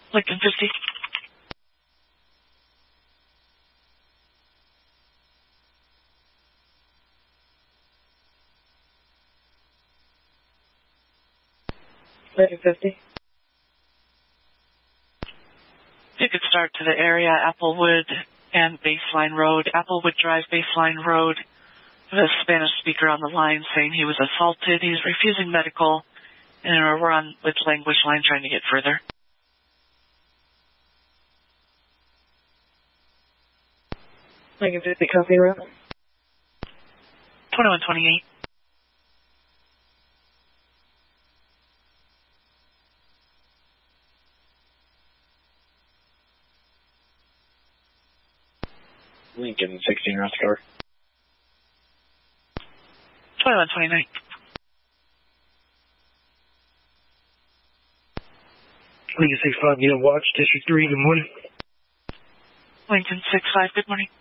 Lincoln 50. Lincoln 50. You could start to the area, Applewood and Baseline Road. Applewood Drive, Baseline Road. The Spanish speaker on the line saying he was assaulted. He's refusing medical, and we're on with language line trying to get further. Lincoln 50, copy, route. 2128. Lincoln 16, route to cover. 2129. Lincoln 65, get a watch, District 3, good morning. Lincoln 65, good morning.